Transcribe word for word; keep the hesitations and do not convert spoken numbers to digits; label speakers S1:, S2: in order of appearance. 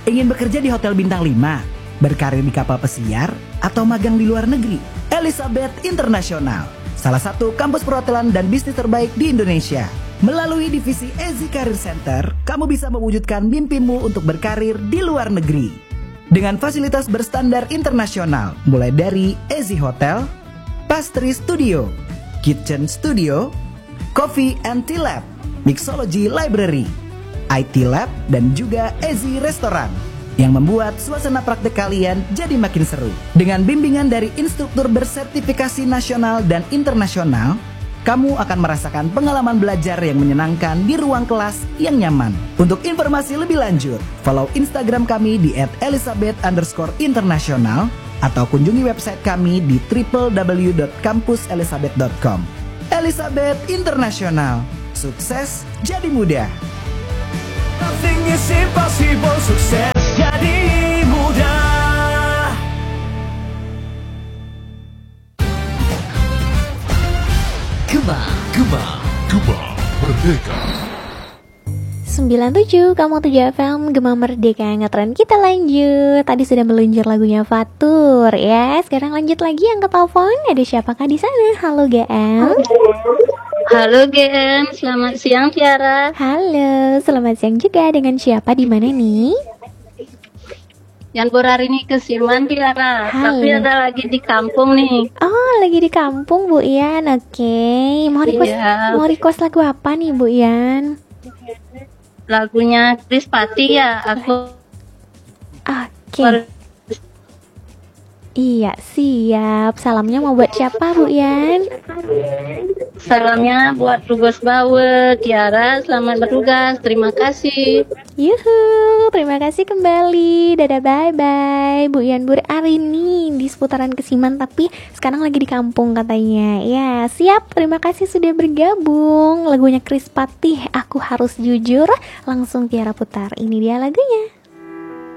S1: Ingin bekerja di hotel bintang lima, berkarir di kapal pesiar, atau magang di luar negeri? Elizabeth International, salah satu kampus perhotelan dan bisnis terbaik di Indonesia. Melalui divisi Ezi Career Center, kamu bisa mewujudkan mimpimu untuk berkarir di luar negeri. Dengan fasilitas berstandar internasional, mulai dari Ezi Hotel, Pastry Studio, Kitchen Studio, Coffee and Tea Lab, Mixology Library, I T Lab, dan juga Ezi Restoran yang membuat suasana praktek kalian jadi makin seru. Dengan bimbingan dari instruktur bersertifikasi nasional dan internasional, kamu akan merasakan pengalaman belajar yang menyenangkan di ruang kelas yang nyaman. Untuk informasi lebih lanjut, follow Instagram kami di et elizabeth underscore international atau kunjungi website kami di w w w dot kampus elizabeth dot com. Elizabeth International, sukses jadi mudah.
S2: Nothing is impossible, sukses jadi mudah.
S3: Gema, Gema, Gema Merdeka.
S4: sembilan puluh tujuh koma tujuh F M Gema Merdeka ngetren. Kita lanjut. Tadi sudah meluncur lagunya Fatur ya. Sekarang lanjut lagi yang ke telepon. Ada siapakah di sana? Halo G M.
S5: Halo G M, selamat siang Tiara.
S4: Halo, selamat siang juga. Dengan siapa di mana nih?
S5: Yang hari ini ke Siman Tiara,
S4: Halo.
S5: tapi ada lagi di kampung nih.
S4: Oh, lagi di kampung Bu Ian. Oke. Mau request
S5: Iya.
S4: mau request lagu apa nih Bu Ian?
S5: Lagunya Chris Pati ya, aku
S4: Oke. Iya, siap. Salamnya mau buat siapa Bu Ian?
S5: salamnya buat tugas bawa Tiara, selamat bertugas, terima kasih.
S4: Yuhu, terima kasih kembali. Dadah, bye-bye. Bu Ian Bur Arini di seputaran Kesiman, tapi sekarang lagi di kampung katanya. Ya, siap. Terima kasih sudah bergabung. Lagunya Chris Patih, Aku Harus Jujur. Langsung Tiara putar. Ini dia lagunya.